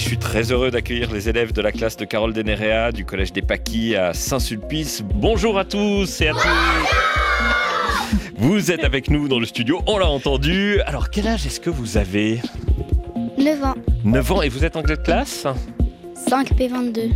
je suis très heureux d'accueillir les élèves de la classe de Carole Denerea du collège des Paquis à Saint-Sulpice. Bonjour à tous et à tous. Vous êtes avec nous dans le studio, on l'a entendu. Alors quel âge est-ce que vous avez ? 9 ans. 9 ans et vous êtes en quelle classe ? 5P22.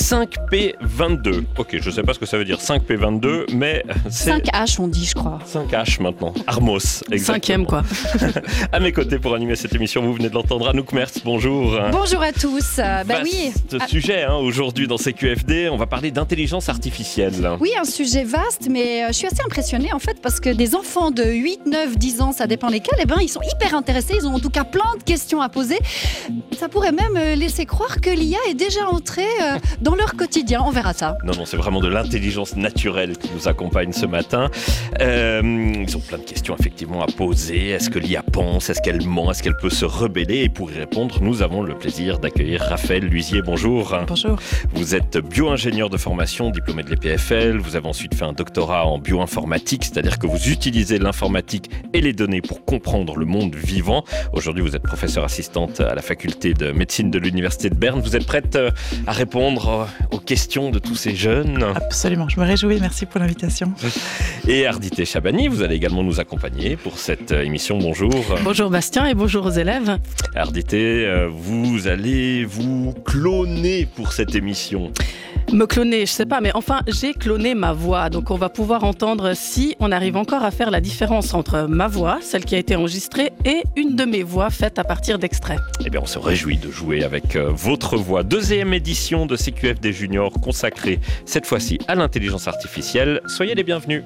5P22. Ok, je ne sais pas ce que ça veut dire 5P22, mais c'est... 5H on dit, je crois. 5H maintenant. Armos, exactement. 5e quoi. À mes côtés pour animer cette émission, vous venez de l'entendre, Anouk Mertz, bonjour. Bonjour à tous. Oui. Sujet aujourd'hui dans CQFD, on va parler d'intelligence artificielle. Oui, un sujet vaste, mais je suis assez impressionnée en fait parce que des enfants de 8, 9, 10 ans, ça dépend lesquels, ils sont hyper intéressés, ils ont en tout cas plein de questions à poser. Ça pourrait même laisser croire que l'IA est déjà entrée dans leur quotidien, on verra ça. Non, c'est vraiment de l'intelligence naturelle qui nous accompagne ce matin. Ils ont plein de questions effectivement à poser. Est-ce que l'IA pense ? Est-ce qu'elle ment ? Est-ce qu'elle peut se rebeller ? Et pour y répondre, nous avons le plaisir d'accueillir Raphaël Luisier. Bonjour. Bonjour. Vous êtes bio-ingénieur de formation, diplômé de l'EPFL. Vous avez ensuite fait un doctorat en bioinformatique, c'est-à-dire que vous utilisez l'informatique et les données pour comprendre le monde vivant. Aujourd'hui, vous êtes professeure assistante à la faculté de médecine de l'Université de Berne. Vous êtes prête à répondre aux questions de tous ces jeunes? Absolument, je me réjouis, merci pour l'invitation. Et Ardité Chabani, vous allez également nous accompagner pour cette émission. Bonjour. Bonjour Bastien et bonjour aux élèves. Ardité, vous allez vous cloner pour cette émission. Me cloner, je sais pas, mais enfin j'ai cloné ma voix, donc on va pouvoir entendre si on arrive encore à faire la différence entre ma voix, celle qui a été enregistrée, et une de mes voix faites à partir d'extraits. Eh bien on se réjouit de jouer avec votre voix. Deuxième édition de CQFD Junior consacrée cette fois-ci à l'intelligence artificielle. Soyez les bienvenus.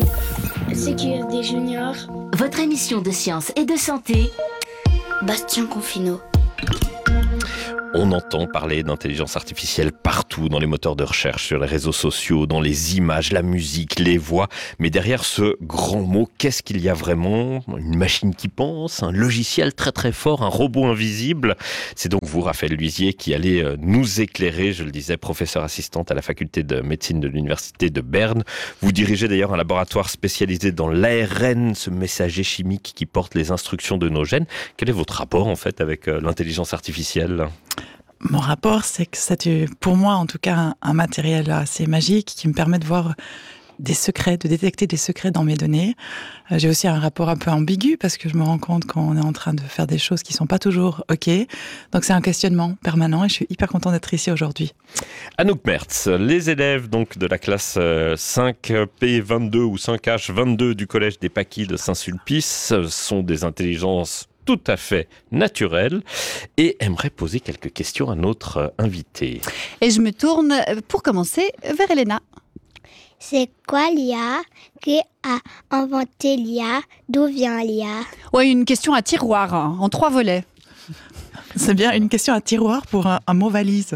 CQFD Junior. Votre émission de sciences et de santé. Bastien Confineau. On entend parler d'intelligence artificielle partout, dans les moteurs de recherche, sur les réseaux sociaux, dans les images, la musique, les voix. Mais derrière ce grand mot, qu'est-ce qu'il y a vraiment ? Une machine qui pense, un logiciel très très fort, un robot invisible ? C'est donc vous, Raphaël Luisier, qui allez nous éclairer. Je le disais, professeur assistante à la faculté de médecine de l'Université de Berne. Vous dirigez d'ailleurs un laboratoire spécialisé dans l'ARN, ce messager chimique qui porte les instructions de nos gènes. Quel est votre rapport en fait avec l'intelligence artificielle ? Mon rapport, c'est que c'est pour moi en tout cas un matériel assez magique qui me permet de voir des secrets, de détecter des secrets dans mes données. J'ai aussi un rapport un peu ambigu parce que je me rends compte qu'on est en train de faire des choses qui sont pas toujours OK. Donc c'est un questionnement permanent et je suis hyper contente d'être ici aujourd'hui. Anouk Mertz, les élèves donc de la classe 5P22 ou 5H22 du collège des Paquis de Saint-Sulpice sont des intelligences tout à fait naturelles et aimeraient poser quelques questions à notre invité. Et je me tourne pour commencer vers Elena. C'est quoi l'IA ? Qui a inventé l'IA ? D'où vient l'IA ? Ouais, une question à tiroir, en 3 volets. C'est bien une question à tiroir pour un mot valise.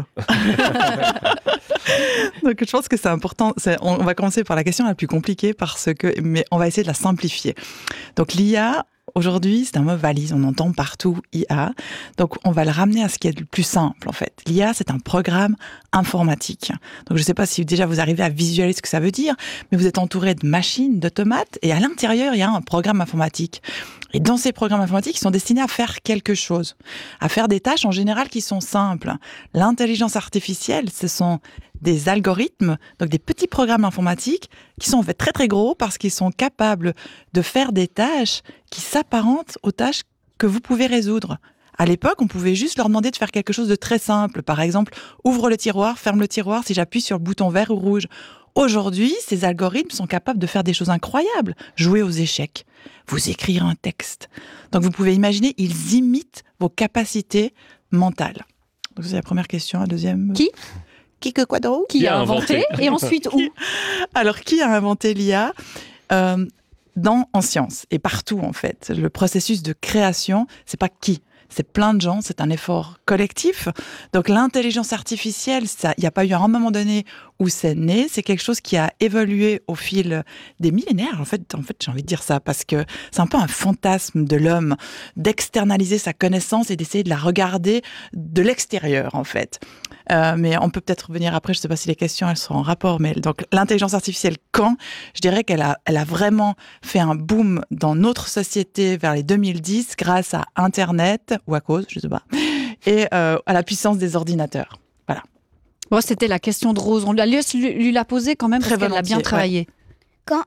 Donc je pense que c'est important. On va commencer par la question la plus compliquée mais on va essayer de la simplifier. Donc l'IA, aujourd'hui, c'est un mot valise. On entend partout IA. Donc on va le ramener à ce qui est le plus simple en fait. L'IA, c'est un programme informatique. Donc je ne sais pas si déjà vous arrivez à visualiser ce que ça veut dire, mais vous êtes entouré de machines, d'automates, et à l'intérieur, il y a un programme informatique. Et dans ces programmes informatiques, ils sont destinés à faire quelque chose, à faire des tâches en général qui sont simples. L'intelligence artificielle, ce sont des algorithmes, donc des petits programmes informatiques qui sont en fait très très gros parce qu'ils sont capables de faire des tâches qui s'apparentent aux tâches que vous pouvez résoudre. À l'époque, on pouvait juste leur demander de faire quelque chose de très simple. Par exemple, ouvre le tiroir, ferme le tiroir si j'appuie sur le bouton vert ou rouge. Aujourd'hui, ces algorithmes sont capables de faire des choses incroyables. Jouer aux échecs, vous écrire un texte. Donc vous pouvez imaginer, ils imitent vos capacités mentales. Donc c'est la première question. La deuxième... Qui a inventé et ensuite où ? Alors, qui a inventé l'IA ? En sciences et partout en fait. Le processus de création, c'est pas qui. C'est plein de gens, c'est un effort collectif. Donc l'intelligence artificielle, il n'y a pas eu un moment donné où c'est né, c'est quelque chose qui a évolué au fil des millénaires. En fait, j'ai envie de dire ça, parce que c'est un peu un fantasme de l'homme, d'externaliser sa connaissance et d'essayer de la regarder de l'extérieur, en fait. Mais on peut peut-être revenir après, je ne sais pas si les questions elles sont en rapport, mais donc l'intelligence artificielle, je dirais qu'elle a vraiment fait un boom dans notre société vers les 2010 grâce à Internet, ou à cause, je ne sais pas. et à la puissance des ordinateurs. Voilà. Bon, c'était la question de Rose. On lui l'a posée quand même Très parce qu'elle l'a bien volontiers, travaillé. Quand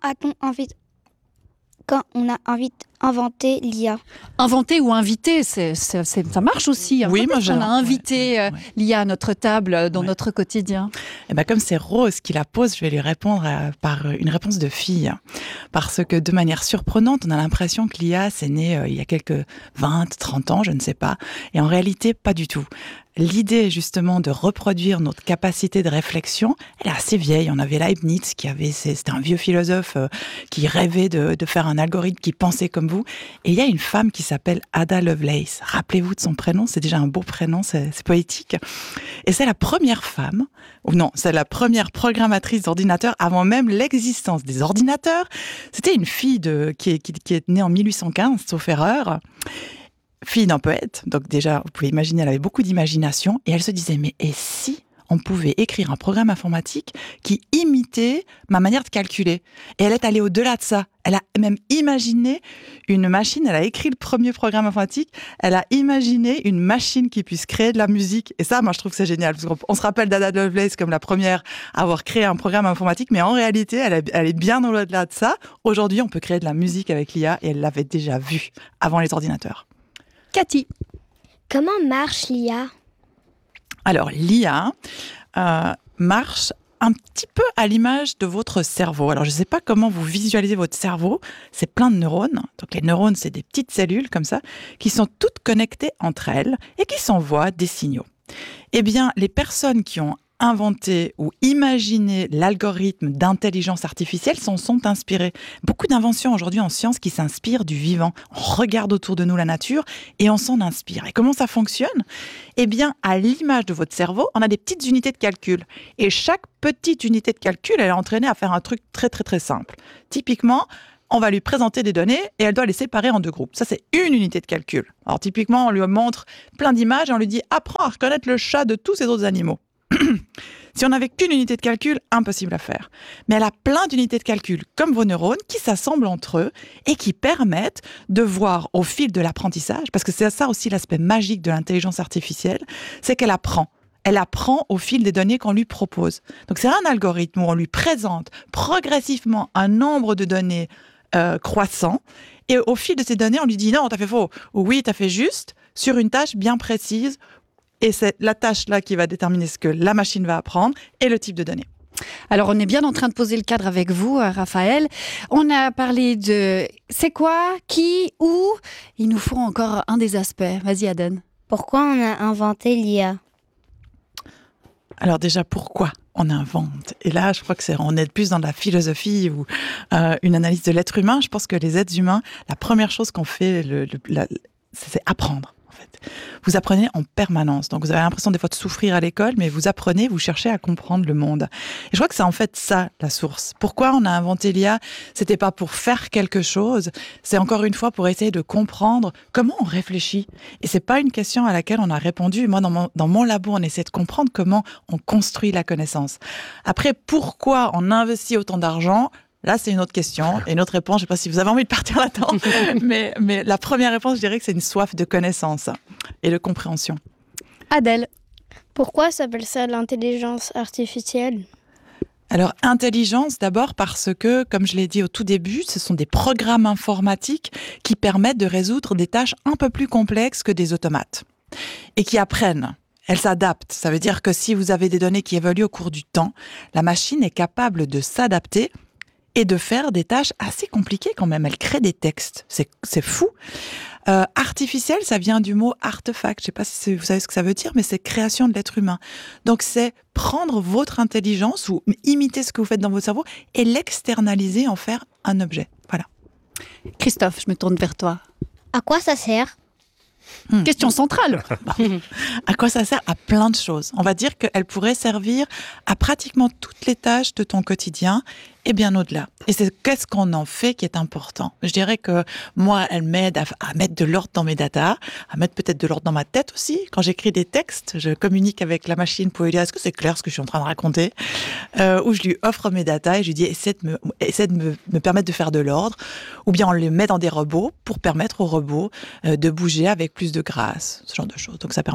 on a inventé l'IA? Inventer ou inviter, ça marche aussi. Oui, moi, on a invité ouais. l'IA à notre table dans Ouais. notre quotidien. Et ben comme c'est Rose qui la pose, je vais lui répondre par une réponse de fille. Parce que de manière surprenante, on a l'impression que l'IA, c'est né il y a quelques 20, 30 ans, je ne sais pas. Et en réalité, pas du tout. L'idée, justement, de reproduire notre capacité de réflexion, elle est assez vieille. On avait Leibniz, c'était un vieux philosophe qui rêvait de faire un algorithme qui pensait comme vous. Et il y a une femme qui s'appelle Ada Lovelace. Rappelez-vous de son prénom, c'est déjà un beau prénom, c'est poétique. Et c'est la première femme, ou non, c'est la première programmatrice d'ordinateur avant même l'existence des ordinateurs. C'était une fille qui est née en 1815, sauf erreur. Fille d'un poète, donc déjà, vous pouvez imaginer, elle avait beaucoup d'imagination, et elle se disait, mais et si on pouvait écrire un programme informatique qui imitait ma manière de calculer? Et elle est allée au-delà de ça. Elle a même imaginé une machine, elle a écrit le premier programme informatique, elle a imaginé une machine qui puisse créer de la musique. Et ça, moi, je trouve que c'est génial, parce qu'on se rappelle d'Ada Lovelace comme la première à avoir créé un programme informatique, mais en réalité, elle est bien au-delà de ça. Aujourd'hui, on peut créer de la musique avec l'IA, et elle l'avait déjà vu avant les ordinateurs. Cathy. Comment marche l'IA? Alors, l'IA marche un petit peu à l'image de votre cerveau. Alors, je ne sais pas comment vous visualisez votre cerveau. C'est plein de neurones. Donc, les neurones, c'est des petites cellules comme ça qui sont toutes connectées entre elles et qui s'envoient des signaux. Eh bien, les personnes qui ont inventé ou imaginé l'algorithme d'intelligence artificielle s'en sont inspirées. Beaucoup d'inventions aujourd'hui en sciences qui s'inspirent du vivant. On regarde autour de nous la nature et on s'en inspire. Et comment ça fonctionne? Eh bien, à l'image de votre cerveau, on a des petites unités de calcul. Et chaque petite unité de calcul, elle est entraînée à faire un truc très, très, très simple. Typiquement, on va lui présenter des données et elle doit les séparer en deux groupes. Ça, c'est une unité de calcul. Alors, typiquement, on lui montre plein d'images et on lui dit « Apprends à reconnaître le chat de tous ces autres animaux ». Si on n'avait qu'une unité de calcul, impossible à faire. Mais elle a plein d'unités de calcul, comme vos neurones, qui s'assemblent entre eux et qui permettent de voir au fil de l'apprentissage, parce que c'est ça aussi l'aspect magique de l'intelligence artificielle, c'est qu'elle apprend. Elle apprend au fil des données qu'on lui propose. Donc c'est un algorithme où on lui présente progressivement un nombre de données croissant, et au fil de ces données, on lui dit « Non, t'as fait faux » ou « Oui, t'as fait juste » sur une tâche bien précise. Et c'est la tâche-là qui va déterminer ce que la machine va apprendre et le type de données. Alors, on est bien en train de poser le cadre avec vous, Raphaël. On a parlé de c'est quoi, qui, où. Il nous faut encore un des aspects. Vas-y, Aden. Pourquoi on a inventé l'IA? Alors déjà, pourquoi on invente? Et là, je crois on est plus dans la philosophie ou une analyse de l'être humain. Je pense que les êtres humains, la première chose qu'on fait, c'est apprendre. Vous apprenez en permanence. Donc, vous avez l'impression des fois de souffrir à l'école, mais vous apprenez, vous cherchez à comprendre le monde. Et je crois que c'est en fait ça, la source. Pourquoi on a inventé l'IA? C'était pas pour faire quelque chose. C'est encore une fois pour essayer de comprendre comment on réfléchit. Et c'est pas une question à laquelle on a répondu. Moi, dans mon labo, on essaie de comprendre comment on construit la connaissance. Après, pourquoi on investit autant d'argent? Là, c'est une autre question et une autre réponse. Je ne sais pas si vous avez envie de partir là-dedans, mais la première réponse, je dirais que c'est une soif de connaissance et de compréhension. Adèle. Pourquoi s'appelle ça l'intelligence artificielle? Alors, intelligence, d'abord parce que, comme je l'ai dit au tout début, ce sont des programmes informatiques qui permettent de résoudre des tâches un peu plus complexes que des automates et qui apprennent. Elles s'adaptent. Ça veut dire que si vous avez des données qui évoluent au cours du temps, la machine est capable de s'adapter et de faire des tâches assez compliquées quand même. Elle crée des textes. C'est fou. Artificiel, ça vient du mot artefact. Je ne sais pas si vous savez ce que ça veut dire, mais c'est création de l'être humain. Donc, c'est prendre votre intelligence ou imiter ce que vous faites dans votre cerveau et l'externaliser, en faire un objet. Voilà. Christophe, je me tourne vers toi. À quoi ça sert? Question centrale. À quoi ça sert? À plein de choses. On va dire qu'elle pourrait servir à pratiquement toutes les tâches de ton quotidien et bien au-delà. Et c'est qu'est-ce qu'on en fait qui est important. Je dirais que moi, elle m'aide à mettre de l'ordre dans mes datas, à mettre peut-être de l'ordre dans ma tête aussi. Quand j'écris des textes, je communique avec la machine pour lui dire est-ce que c'est clair ce que je suis en train de raconter, ou je lui offre mes datas et je lui dis essaie de me permettre de faire de l'ordre, ou bien on les met dans des robots pour permettre aux robots de bouger avec plus de grâce, ce genre de choses. Donc ça permet un peu de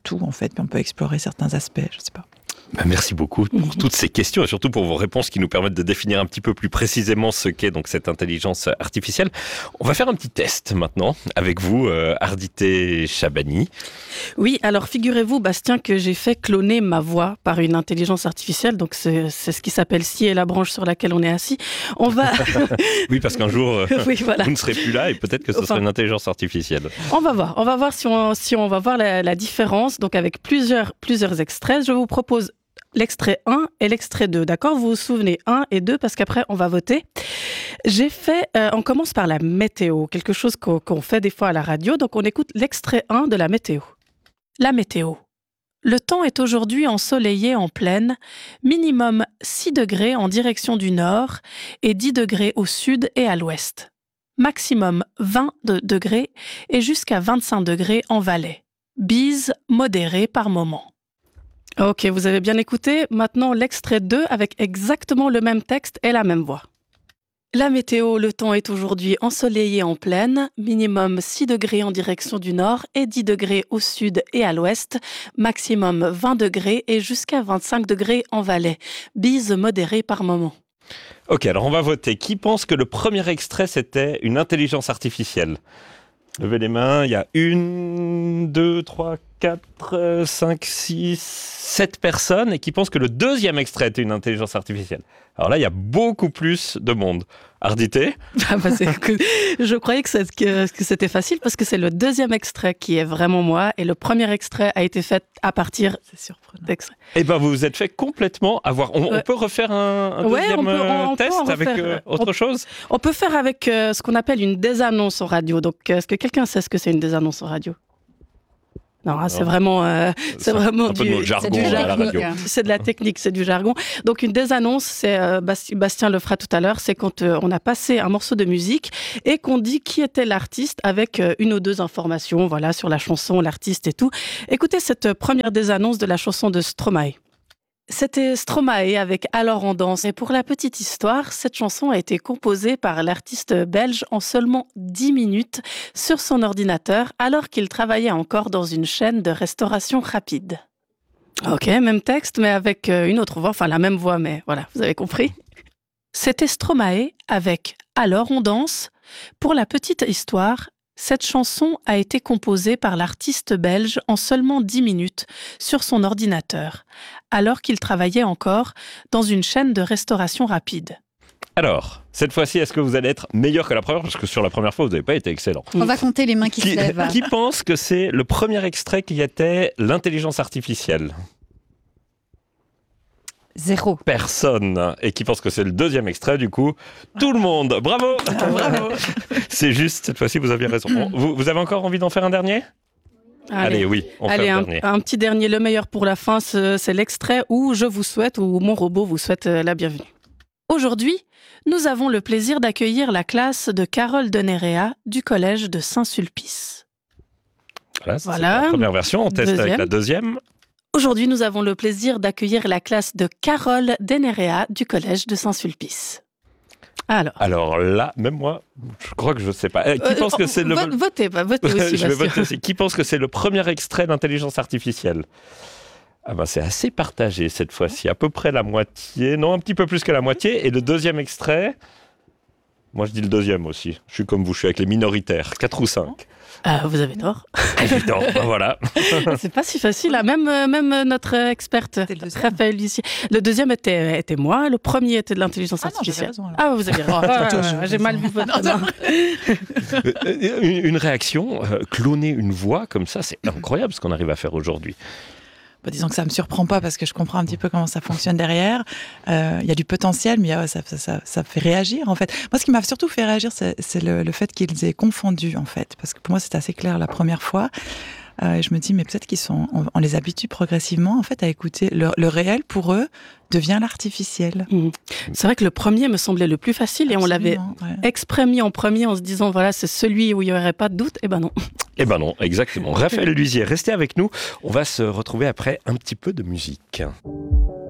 tout, en fait. Puis on peut explorer certains aspects, je sais pas. Merci beaucoup pour toutes ces questions et surtout pour vos réponses qui nous permettent de définir un petit peu plus précisément ce qu'est donc cette intelligence artificielle. On va faire un petit test maintenant avec vous, Ardité Chabani. Oui, alors figurez-vous, Bastien, que j'ai fait cloner ma voix par une intelligence artificielle. Donc c'est ce qui s'appelle scier la branche sur laquelle on est assis. On va... Oui, parce qu'un jour, oui, voilà. vous ne serez plus là et peut-être que ce sera une intelligence artificielle. On va voir si on va voir la différence. Donc avec plusieurs extraits, je vous propose l'extrait 1 et l'extrait 2, d'accord ? Vous vous souvenez 1 et 2 parce qu'après on va voter. J'ai fait, on commence par la météo, quelque chose qu'on fait des fois à la radio. Donc on écoute l'extrait 1 de la météo. La météo. Le temps est aujourd'hui ensoleillé en plaine, minimum 6 degrés en direction du nord et 10 degrés au sud et à l'ouest. Maximum 20 degrés et jusqu'à 25 degrés en vallée. Bise modérée par moment. Ok, vous avez bien écouté. Maintenant, l'extrait 2 avec exactement le même texte et la même voix. La météo, le temps est aujourd'hui ensoleillé en plaine, minimum 6 degrés en direction du nord et 10 degrés au sud et à l'ouest, maximum 20 degrés et jusqu'à 25 degrés en vallée. Bise modérée par moment. Ok, alors on va voter. Qui pense que le premier extrait, c'était une intelligence artificielle ? Levez les mains, il y a 1, 2, 3, 4, 5, 6, 7 personnes et qui pensent que le deuxième extrait était une intelligence artificielle. Alors là, il y a beaucoup plus de monde. Ardité ? Je croyais que c'était facile parce que c'est le deuxième extrait qui est vraiment moi et le premier extrait a été fait à partir d'extrait. Eh bien, vous vous êtes fait complètement avoir. On peut refaire un deuxième test avec autre chose ? On peut faire avec ce qu'on appelle une désannonce en radio. Donc, est-ce que quelqu'un sait ce que c'est une désannonce en radio ? Non, c'est vraiment du jargon à la radio. C'est de la technique, c'est du jargon. Donc une désannonce, c'est Bastien le fera tout à l'heure, c'est quand on a passé un morceau de musique et qu'on dit qui était l'artiste avec une ou deux informations, voilà, sur la chanson, l'artiste et tout. Écoutez cette première désannonce de la chanson de Stromae. C'était Stromae avec Alors on danse. Et pour la petite histoire, cette chanson a été composée par l'artiste belge en seulement 10 minutes sur son ordinateur alors qu'il travaillait encore dans une chaîne de restauration rapide. Ok, même texte mais avec une autre voix, enfin la même voix mais voilà, vous avez compris. C'était Stromae avec Alors on danse. Pour la petite histoire, cette chanson a été composée par l'artiste belge en seulement 10 minutes sur son ordinateur, alors qu'il travaillait encore dans une chaîne de restauration rapide. Alors, cette fois-ci, est-ce que vous allez être meilleur que la première ? Parce que sur la première fois, vous n'avez pas été excellent. On va compter les mains qui se lèvent. Qui pense que c'est le premier extrait qui était l'intelligence artificielle ? 0. Personne. Et qui pense que c'est le deuxième extrait, du coup, tout le monde. Bravo. Bravo. C'est juste, cette fois-ci, vous aviez raison. Vous avez encore envie d'en faire un dernier ? Allez, oui, on fait un dernier. Un petit dernier, le meilleur pour la fin, c'est l'extrait où je vous souhaite, où mon robot vous souhaite la bienvenue. Aujourd'hui, nous avons le plaisir d'accueillir la classe de Carole de Néréa du collège de Saint-Sulpice. Voilà. La première version, on teste avec la deuxième. Aujourd'hui, nous avons le plaisir d'accueillir la classe de Carole Denerea du collège de Saint-Sulpice. Alors là, même moi, je crois que je ne sais pas. Qui pense que c'est Votez aussi, je vais voter aussi. Qui pense que c'est le premier extrait d'intelligence artificielle ? Ah ben, c'est assez partagé cette fois-ci, à peu près la moitié, non, un petit peu plus que la moitié. Et le deuxième extrait, moi je dis le deuxième aussi. Je suis comme vous, je suis avec les minoritaires, 4 ou 5. Vous avez tort. Évident, voilà. C'est pas si facile, là. Même notre experte, Raphaël Lucier. Le deuxième était moi, le premier était de l'intelligence artificielle. Vous avez raison. J'ai mal vu votre nom. Une réaction, cloner une voix comme ça, c'est incroyable ce qu'on arrive à faire aujourd'hui. Disons que ça ne me surprend pas parce que je comprends un petit peu comment ça fonctionne derrière. Il y a du potentiel, mais ça fait réagir en fait. Moi, ce qui m'a surtout fait réagir, c'est le fait qu'ils aient confondu en fait. Parce que pour moi, c'était assez clair la première fois. Je me dis, mais peut-être on les habitue progressivement en fait à écouter le réel pour eux devient l'artificiel. C'est vrai que le premier me semblait le plus facile. Absolument, et on l'avait exprès mis en premier en se disant voilà, c'est celui où il n'y aurait pas de doute. Eh ben non. Eh ben non, exactement. Raphaël Lusier, restez avec nous. On va se retrouver après un petit peu de musique.